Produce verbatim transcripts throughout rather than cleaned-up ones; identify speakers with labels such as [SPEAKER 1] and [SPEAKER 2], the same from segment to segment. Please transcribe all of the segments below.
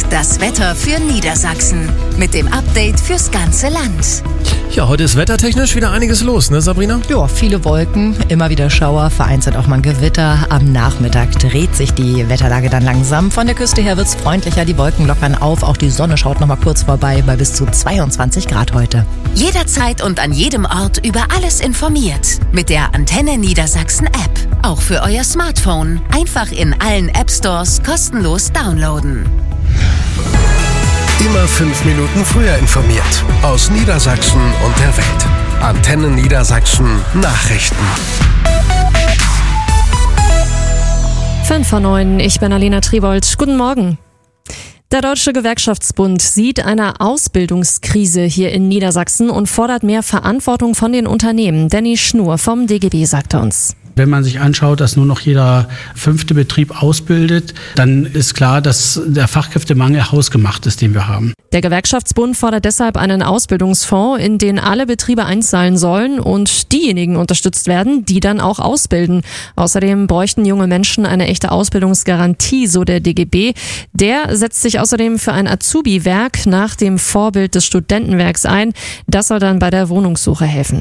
[SPEAKER 1] das Wetter für Niedersachsen. Mit dem Update fürs ganze Land.
[SPEAKER 2] Ja, heute ist wettertechnisch wieder einiges los, ne Sabrina?
[SPEAKER 3] Ja, viele Wolken, immer wieder Schauer, vereinzelt auch mal ein Gewitter. Am Nachmittag dreht sich die Wetterlage dann langsam. Von der Küste her wird's freundlicher, die Wolken lockern auf. Auch die Sonne schaut noch mal kurz vorbei bei bis zu zweiundzwanzig Grad heute.
[SPEAKER 1] Jederzeit und an jedem Ort über alles informiert. Mit der Antenne Niedersachsen App. Auch für euer Smartphone. Einfach in allen App Stores kostenlos downloaden.
[SPEAKER 4] Immer fünf Minuten früher informiert. Aus Niedersachsen und der Welt. Antenne Niedersachsen Nachrichten.
[SPEAKER 5] fünf vor neun, ich bin Alena Tribold. Guten Morgen. Der Deutsche Gewerkschaftsbund sieht eine Ausbildungskrise hier in Niedersachsen und fordert mehr Verantwortung von den Unternehmen. Danny Schnur vom D G B sagte uns.
[SPEAKER 6] Wenn man sich anschaut, dass nur noch jeder fünfte Betrieb ausbildet, dann ist klar, dass der Fachkräftemangel hausgemacht ist, den wir haben.
[SPEAKER 5] Der Gewerkschaftsbund fordert deshalb einen Ausbildungsfonds, in den alle Betriebe einzahlen sollen und diejenigen unterstützt werden, die dann auch ausbilden. Außerdem bräuchten junge Menschen eine echte Ausbildungsgarantie, so der D G B. Der setzt sich außerdem für ein Azubi-Werk nach dem Vorbild des Studentenwerks ein. Das soll dann bei der Wohnungssuche helfen.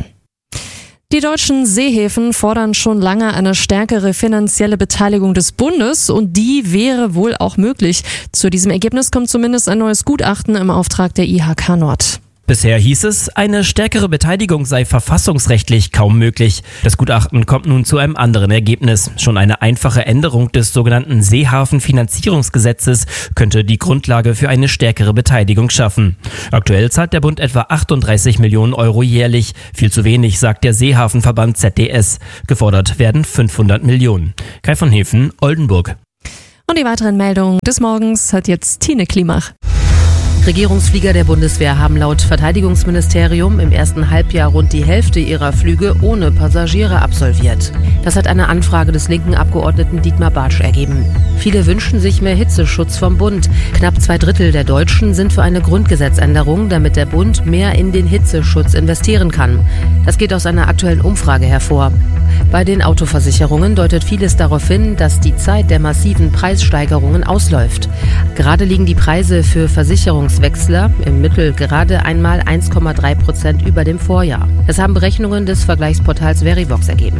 [SPEAKER 5] Die deutschen Seehäfen fordern schon lange eine stärkere finanzielle Beteiligung des Bundes und die wäre wohl auch möglich. Zu diesem Ergebnis kommt zumindest ein neues Gutachten im Auftrag der I H K Nord.
[SPEAKER 7] Bisher hieß es, eine stärkere Beteiligung sei verfassungsrechtlich kaum möglich. Das Gutachten kommt nun zu einem anderen Ergebnis. Schon eine einfache Änderung des sogenannten Seehafenfinanzierungsgesetzes könnte die Grundlage für eine stärkere Beteiligung schaffen. Aktuell zahlt der Bund etwa achtunddreißig Millionen Euro jährlich. Viel zu wenig, sagt der Seehafenverband Z D S. Gefordert werden fünfhundert Millionen. Kai von Hefen, Oldenburg.
[SPEAKER 5] Und die weiteren Meldungen des Morgens hat jetzt Tine Klimach.
[SPEAKER 8] Regierungsflieger der Bundeswehr haben laut Verteidigungsministerium im ersten Halbjahr rund die Hälfte ihrer Flüge ohne Passagiere absolviert. Das hat eine Anfrage des linken Abgeordneten Dietmar Bartsch ergeben. Viele wünschen sich mehr Hitzeschutz vom Bund. Knapp zwei Drittel der Deutschen sind für eine Grundgesetzänderung, damit der Bund mehr in den Hitzeschutz investieren kann. Das geht aus einer aktuellen Umfrage hervor. Bei den Autoversicherungen deutet vieles darauf hin, dass die Zeit der massiven Preissteigerungen ausläuft. Gerade liegen die Preise für Versicherungswechsler im Mittel gerade einmal eins Komma drei Prozent über dem Vorjahr. Das haben Berechnungen des Vergleichsportals Verivox ergeben.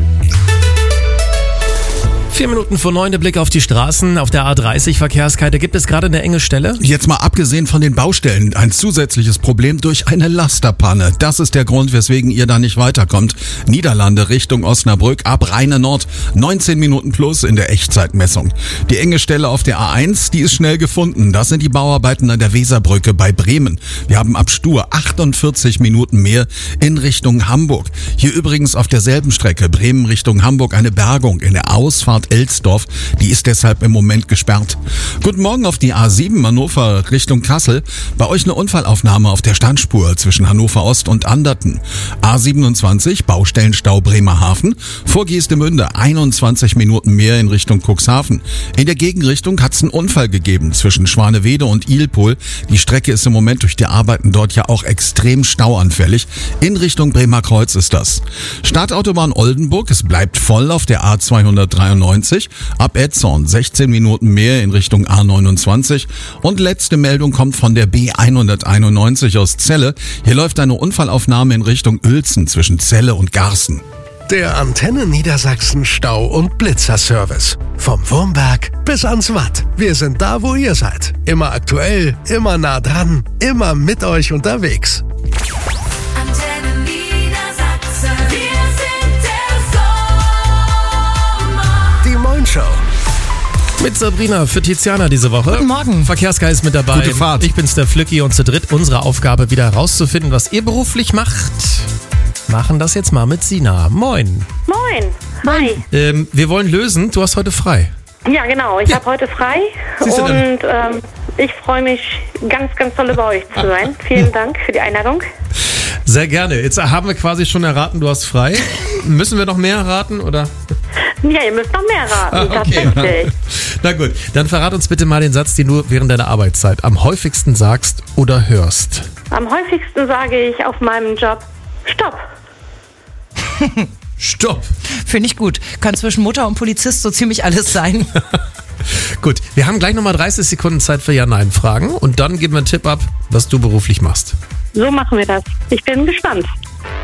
[SPEAKER 2] Vier Minuten vor neun, der Blick auf die Straßen. Auf der A dreißig Verkehrskette gibt es gerade eine enge Stelle.
[SPEAKER 9] Jetzt mal abgesehen von den Baustellen, ein zusätzliches Problem durch eine Lasterpanne. Das ist der Grund, weswegen ihr da nicht weiterkommt. Niederlande Richtung Osnabrück ab Rheine Nord. neunzehn Minuten plus in der Echtzeitmessung. Die enge Stelle auf der A eins, die ist schnell gefunden. Das sind die Bauarbeiten an der Weserbrücke bei Bremen. Wir haben ab Stur achtundvierzig Minuten mehr in Richtung Hamburg. Hier übrigens auf derselben Strecke Bremen Richtung Hamburg eine Bergung in der Ausfahrt Elsdorf, die ist deshalb im Moment gesperrt. Guten Morgen auf die A sieben Hannover Richtung Kassel. Bei euch eine Unfallaufnahme auf der Standspur zwischen Hannover Ost und Anderten. A siebenundzwanzig Baustellenstau Bremerhaven. Vor Geestemünde einundzwanzig Minuten mehr in Richtung Cuxhaven. In der Gegenrichtung hat es einen Unfall gegeben zwischen Schwanewede und Ilpol. Die Strecke ist im Moment durch die Arbeiten dort ja auch extrem stauanfällig. In Richtung Bremerkreuz ist das. Startautobahn Oldenburg, es bleibt voll auf der A zweihundertdreiundneunzig. Ab Etzorn sechzehn Minuten mehr in Richtung A neunundzwanzig. Und letzte Meldung kommt von der B hunderteinundneunzig aus Celle. Hier läuft eine Unfallaufnahme in Richtung Uelzen zwischen Celle und Garßen.
[SPEAKER 4] Der Antenne Niedersachsen Stau- und Blitzerservice. Vom Wurmberg bis ans Watt. Wir sind da, wo ihr seid. Immer aktuell, immer nah dran, immer mit euch unterwegs.
[SPEAKER 1] Antenne Niedersachsen. Wir sind der Sommer.
[SPEAKER 4] Die Moin Show.
[SPEAKER 2] Mit Sabrina für Tiziana diese Woche.
[SPEAKER 3] Guten Morgen.
[SPEAKER 2] Verkehrskai ist mit dabei.
[SPEAKER 9] Gute Fahrt.
[SPEAKER 2] Ich bin's, der Flücki, und zu dritt unsere Aufgabe wieder herauszufinden, was ihr beruflich macht. Machen das jetzt mal mit Sina. Moin.
[SPEAKER 10] Moin. Hi.
[SPEAKER 2] Ähm, wir wollen lösen. Du hast heute frei.
[SPEAKER 10] Ja, genau. Ich
[SPEAKER 2] Ja.
[SPEAKER 10] habe heute frei
[SPEAKER 2] Siehst du
[SPEAKER 10] und
[SPEAKER 2] denn?
[SPEAKER 10] ähm, ich freue mich ganz, ganz toll bei euch zu sein. Vielen Dank für die Einladung.
[SPEAKER 2] Sehr gerne. Jetzt haben wir quasi schon erraten, du hast frei. Müssen wir noch mehr erraten, oder?
[SPEAKER 10] Ja, ihr müsst noch mehr raten,
[SPEAKER 2] Ah, okay.
[SPEAKER 10] tatsächlich.
[SPEAKER 2] Na gut, dann verrat uns bitte mal den Satz, den du während deiner Arbeitszeit am häufigsten sagst oder hörst.
[SPEAKER 10] Am häufigsten sage ich auf meinem Job Stopp.
[SPEAKER 2] Stopp.
[SPEAKER 3] Finde ich gut. Kann zwischen Mutter und Polizist so ziemlich alles sein.
[SPEAKER 2] Gut, wir haben gleich nochmal dreißig Sekunden Zeit für Ja-Nein-Fragen und dann geben wir einen Tipp ab, was du beruflich machst.
[SPEAKER 10] So machen wir das. Ich bin gespannt.